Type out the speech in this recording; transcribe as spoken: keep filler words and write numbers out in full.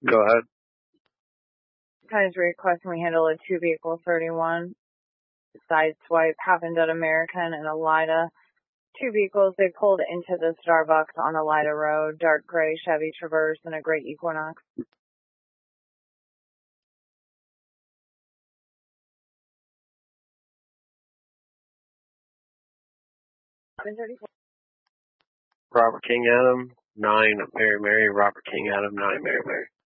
Go ahead. Guys, requesting we handle a two vehicle thirty-one. Side swipe happened at American and Elida. Two vehicles, they pulled into the Starbucks on Elida Road, dark gray Chevy Traverse and a gray Equinox. Robert King Adam, nine Mary Mary, Robert King Adam, nine Mary Mary.